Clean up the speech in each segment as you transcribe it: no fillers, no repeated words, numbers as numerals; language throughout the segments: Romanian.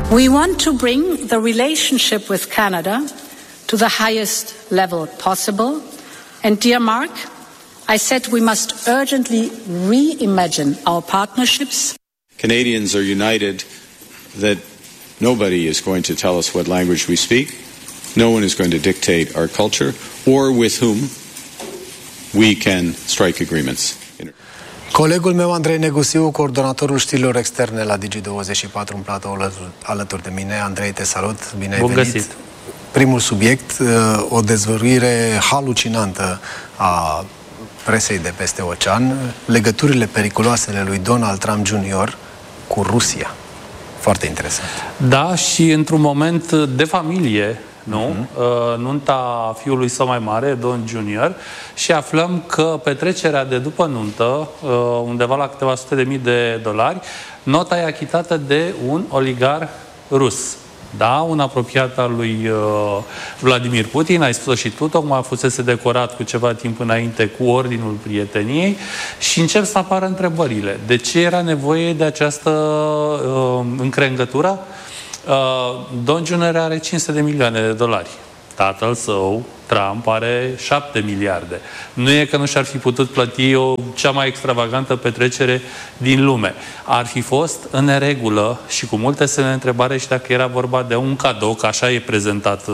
We want to bring the relationship with Canada to the highest level possible. And dear Mark, I said we must urgently reimagine our partnerships. Canadians are united that nobody is going to tell us what language we speak. No one is going to dictate our culture or with whom we can strike agreements. Colegul meu, Andrei Negusiu, coordonatorul știrilor externe la Digi24 în platou alături de mine. Andrei, te salut, bine ai venit. Găsit. Primul subiect, o dezvăluire halucinantă a presei de peste ocean, legăturile periculoase ale lui Donald Trump Jr. cu Rusia. Foarte interesant. Da, și într-un moment de familie, nu? Nunta fiului său mai mare, Don Jr., și aflăm că petrecerea de după nuntă, undeva la câteva sute de mii de dolari, nota e achitată de un oligar rus. Da, un apropiat al lui Vladimir Putin, ai spus-o și tu, tocmai fusese decorat cu ceva timp înainte cu Ordinul Prieteniei și încep să apară întrebările. De ce era nevoie de această încrengătură? Don Jr. are 500 de milioane de dolari. Tatăl său, Trump, are 7 miliarde. Nu e că nu și-ar fi putut plăti cea mai extravagantă petrecere din lume. Ar fi fost în neregulă și cu multe semne de întrebare și dacă era vorba de un cadou, că așa e prezentat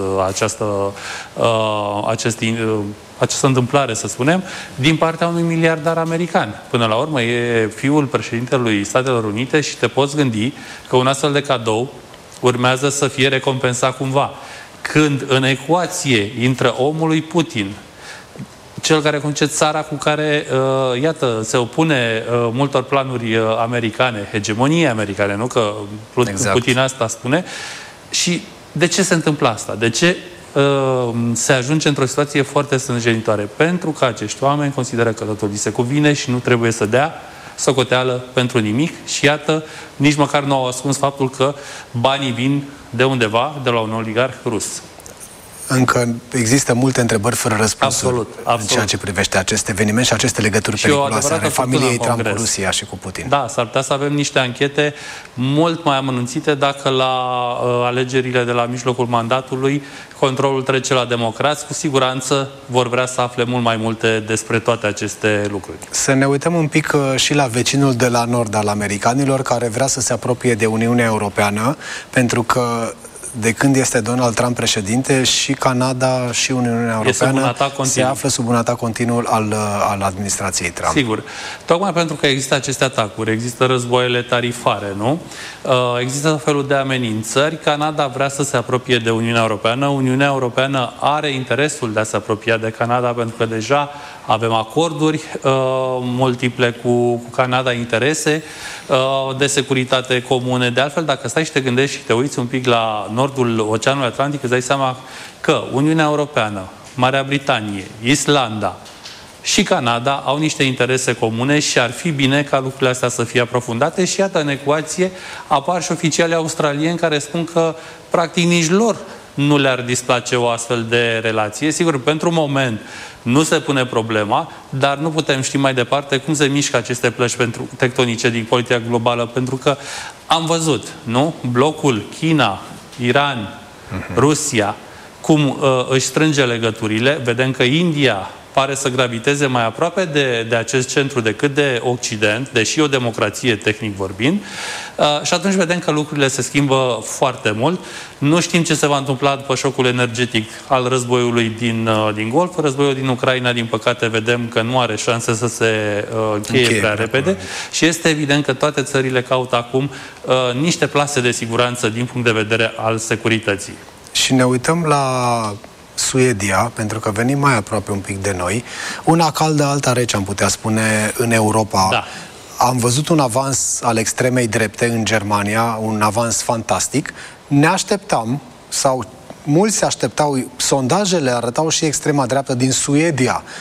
această întâmplare, să spunem, din partea unui miliardar american. Până la urmă, e fiul președintelui Statelor Unite și te poți gândi că un astfel de cadou urmează să fie recompensat cumva. Când în ecuație intră omul lui Putin, cel care conduce țara cu care, iată, se opune multor planuri americane, hegemonie americane, nu? Că exact. Putin asta spune. Și de ce se întâmplă asta? De ce se ajunge într-o situație foarte stânjenitoare? Pentru că acești oameni consideră că totul li se cuvine și nu trebuie să dea socoteală pentru nimic și iată, nici măcar nu au ascuns faptul că banii vin de undeva, de la un oligarh rus. Încă există multe întrebări fără răspunsuri absolut. în ceea ce privește acest eveniment și aceste legături periculoase ale familiei Trump cu Rusia și cu Putin. Da, s-ar putea să avem niște anchete mult mai amănunțite dacă la alegerile de la mijlocul mandatului controlul trece la democrați, cu siguranță vor vrea să afle mult mai multe despre toate aceste lucruri. Să ne uităm un pic și la vecinul de la nord al americanilor, care vrea să se apropie de Uniunea Europeană, pentru că de când este Donald Trump președinte, și Canada și Uniunea Europeană se află sub un atac continuu al administrației Trump. Sigur. Tocmai pentru că există aceste atacuri, există războaiele tarifare, nu? Există felul de amenințări. Canada vrea să se apropie de Uniunea Europeană. Uniunea Europeană are interesul de a se apropia de Canada, pentru că deja avem acorduri multiple cu Canada, interese de securitate comune. De altfel, dacă stai și te gândești și te uiți un pic la nordul Oceanului Atlantic, îți dai seama că Uniunea Europeană, Marea Britanie, Islanda și Canada au niște interese comune și ar fi bine ca lucrurile astea să fie aprofundate și iată, în ecuație apar și oficiali australieni care spun că practic nici lor nu le-ar displace o astfel de relație. Sigur, pentru moment nu se pune problema, dar nu putem ști mai departe cum se mișcă aceste plăci tectonice din politica globală, pentru că am văzut, nu? Blocul China, Iran, Rusia, cum își strânge legăturile. Vedem că India pare să graviteze mai aproape de acest centru decât de Occident, deși o democrație tehnic vorbind. Și atunci vedem că lucrurile se schimbă foarte mult. Nu știm ce se va întâmpla după șocul energetic al războiului din Golf. Războiul din Ucraina, din păcate, vedem că nu are șanse să se încheie prea repede. Și este evident că toate țările caută acum niște plase de siguranță din punct de vedere al securității. Și ne uităm la Suedia, pentru că venim mai aproape un pic de noi. Una caldă, alta rece, am putea spune, în Europa. Da. Am văzut un avans al extremei drepte în Germania, un avans fantastic. Ne așteptam, sau mulți se așteptau, sondajele arătau și extrema dreaptă din Suedia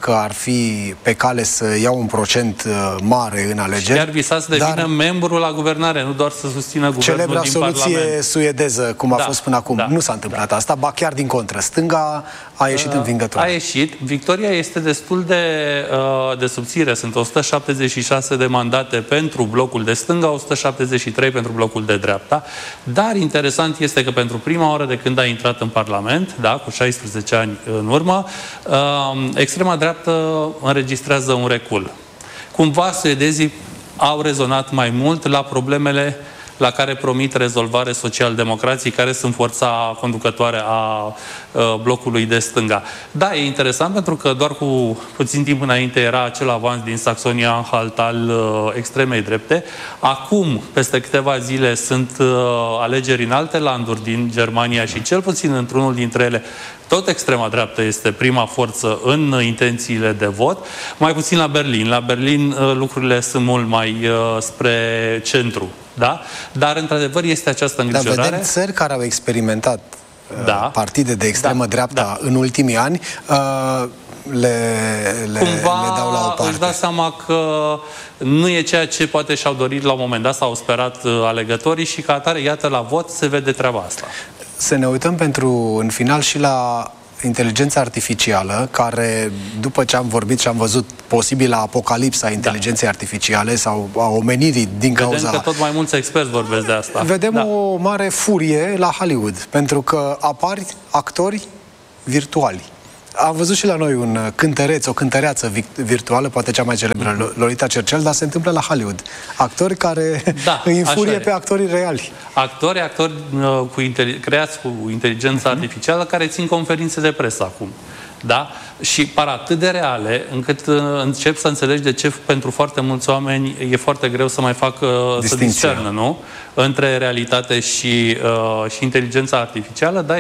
că ar fi pe cale să ia un procent mare în alegeri. Chiar visa să devină membru la guvernare, nu doar să susțină guvernul din Parlament. Celebra soluție suedeză, cum a fost până acum. Nu s-a întâmplat asta, ba chiar din contră. Stânga a ieșit învingătoare. A ieșit. Victoria este destul de subțire. Sunt 176 de mandate pentru blocul de stânga, 173 pentru blocul de dreapta. Dar interesant este că pentru prima oară de când a intrat în Parlament, cu 16 ani în urmă, extrema dreaptă înregistrează un recul. Cumva suedezii au rezonat mai mult la problemele la care promit rezolvare socialdemocrații, care sunt forța conducătoare a blocului de stânga. Da, e interesant pentru că doar cu puțin timp înainte era acel avans din Saxonia-Anhalt al extremei drepte. Acum, peste câteva zile, sunt alegeri în alte landuri din Germania și cel puțin într-unul dintre ele tot extrema dreaptă este prima forță în intențiile de vot, mai puțin la Berlin. La Berlin lucrurile sunt mult mai spre centru. Da? Dar, într-adevăr, este această îngrijorare. Dar vedem țări care au experimentat partide de extremă dreapta în ultimii ani, le dau la o parte. Își dau seama că nu e ceea ce poate și-au dorit la un moment dat, s-au sperat alegătorii și ca atare, iată, la vot se vede treaba asta. Să ne uităm în final și la inteligența artificială, care, după ce am vorbit și am văzut posibila apocalipsa inteligenței artificiale sau a omenirii din cauza... Vedem că tot mai mulți experți vorbesc de asta. Vedem o mare furie la Hollywood, pentru că apar actori virtuali. Am văzut și la noi un cântăreț, o cântăreață virtuală, poate cea mai celebră, Lolita Cercel, dar se întâmplă la Hollywood. Actori care îi înfurie pe actorii reali. Actori creați cu inteligența artificială care țin conferințe de presă acum. Da? Și par atât de reale încât încep să înțelegi de ce pentru foarte mulți oameni e foarte greu să mai facă să discernă, nu? Între realitate și inteligența artificială, dar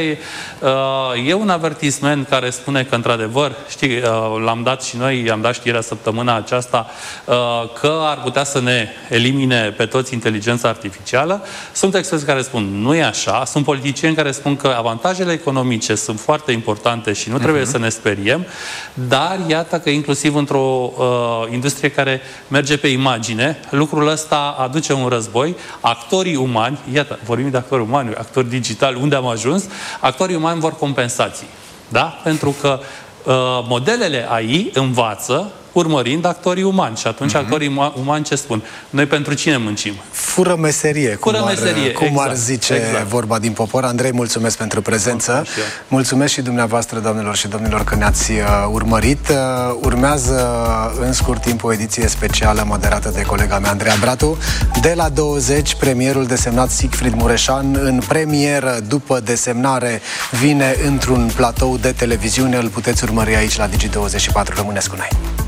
e un avertisment care spune că, într-adevăr, știi, l-am dat și noi, i-am dat știrea săptămâna aceasta, că ar putea să ne elimine pe toți inteligența artificială. Sunt experți care spun, nu e așa, sunt politicieni care spun că avantajele economice sunt foarte importante și nu trebuie să ne speriem, dar iată că inclusiv într-o industrie care merge pe imagine, lucrul ăsta aduce un război. Actorii umani, iată, vorbim de actori umani, actori digitali, unde am ajuns, actorii umani vor compensații. Da? Pentru că modelele AI învață urmărind actorii umani. Și atunci actorii umani ce spun? Noi pentru cine muncim? Fură meserie, cum ar zice vorba din popor. Andrei, mulțumesc pentru prezență. Mulțumesc și dumneavoastră, doamnelor și domnilor, că ne-ați urmărit. Urmează în scurt timp o ediție specială moderată de colega mea, Andreea Bratu. De la 20, premierul desemnat Siegfried Mureșan, în premieră după desemnare, vine într-un platou de televiziune. Îl puteți urmări aici la Digi24. Rămâneți cu noi.